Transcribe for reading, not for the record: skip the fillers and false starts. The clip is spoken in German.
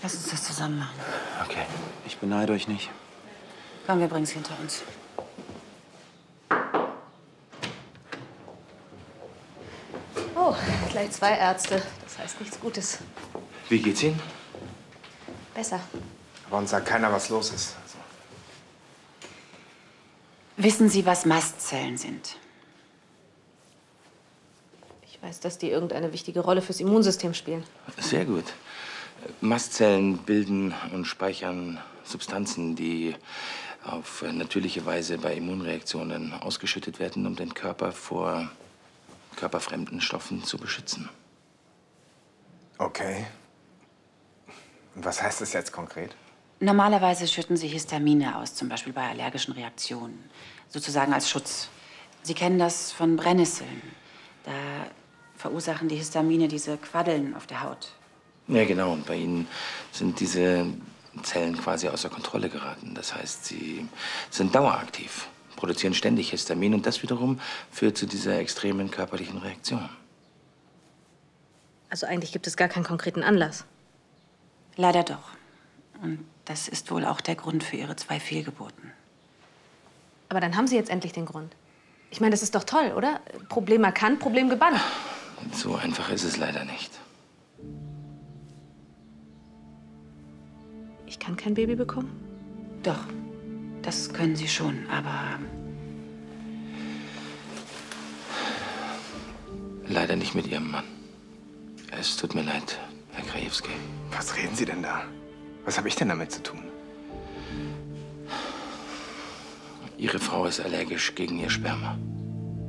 Lass uns das zusammen machen. Okay. Ich beneide euch nicht. Komm, wir bringen es hinter uns. Oh, gleich 2 Ärzte. Das heißt nichts Gutes. Wie geht's Ihnen? Besser. Aber uns sagt keiner, was los ist. Also. Wissen Sie, was Mastzellen sind? Ich weiß, dass die irgendeine wichtige Rolle fürs Immunsystem spielen. Sehr gut. Mastzellen bilden und speichern Substanzen, die auf natürliche Weise bei Immunreaktionen ausgeschüttet werden, um den Körper vor körperfremden Stoffen zu beschützen. Okay. Und was heißt das jetzt konkret? Normalerweise schütten sie Histamine aus, zum Beispiel bei allergischen Reaktionen. Sozusagen als Schutz. Sie kennen das von Brennnesseln. Da verursachen die Histamine diese Quaddeln auf der Haut. Ja, genau. Und bei Ihnen sind diese Zellen quasi außer Kontrolle geraten. Das heißt, sie sind daueraktiv, produzieren ständig Histamin und das wiederum führt zu dieser extremen körperlichen Reaktion. Also eigentlich gibt es gar keinen konkreten Anlass. Leider doch. Und das ist wohl auch der Grund für Ihre 2 Fehlgeburten. Aber dann haben Sie jetzt endlich den Grund. Ich meine, das ist doch toll, oder? Problem erkannt, Problem gebannt. So einfach ist es leider nicht. Ich kann kein Baby bekommen? Doch, das können Sie schon, aber Leider nicht mit Ihrem Mann. Es tut mir leid, Herr Krajewski. Was reden Sie denn da? Was habe ich denn damit zu tun? Ihre Frau ist allergisch gegen Ihr Sperma.